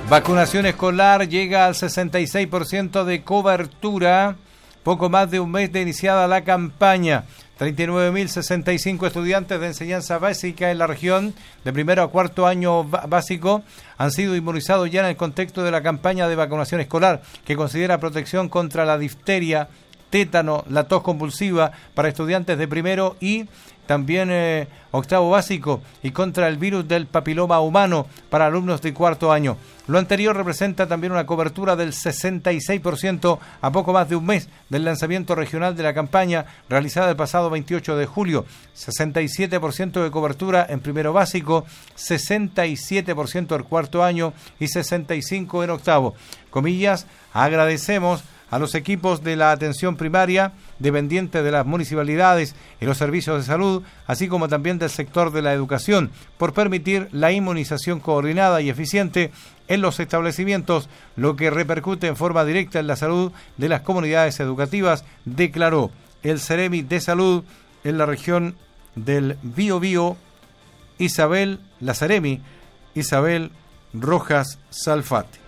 Vacunación escolar llega al 66% de cobertura, poco más de un mes de iniciada la campaña. 39.065 estudiantes de enseñanza básica en la región de primero a cuarto año básico han sido inmunizados ya en el contexto de la campaña de vacunación escolar, que considera protección contra la difteria, tétano, la tos convulsiva para estudiantes de primero y también octavo básico, y contra el virus del papiloma humano para alumnos de cuarto año. Lo anterior representa también una cobertura del 66% a poco más de un mes del lanzamiento regional de la campaña realizada el pasado 28 de julio. 67% de cobertura en primero básico, 67% en cuarto año y 65% en octavo. Comillas, agradecemos a los equipos de la atención primaria dependientes de las municipalidades y los servicios de salud, así como también del sector de la educación, por permitir la inmunización coordinada y eficiente en los establecimientos, lo que repercute en forma directa en la salud de las comunidades educativas, declaró el Ceremi de Salud en la región del Biobío, la Ceremi Isabel Rojas Salfate.